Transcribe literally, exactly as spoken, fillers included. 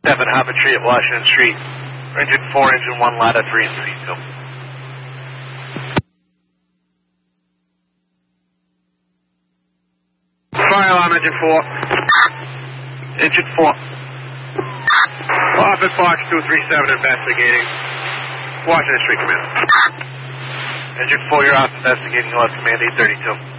seven, Hobbit Tree at Washington Street. Engine four, engine one, ladder three, and C two. Fire alarm, engine four. Engine four. Office box two three seven investigating. Washington Street, command. Engine four, you're off investigating. You'll have command eight thirty-two.